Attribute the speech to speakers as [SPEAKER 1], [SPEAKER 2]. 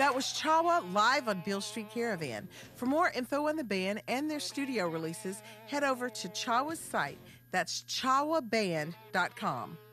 [SPEAKER 1] That was Chawa live on Beale Street Caravan. For more info on the band and their studio releases, head over to Chawa's site. That's chawaband.com.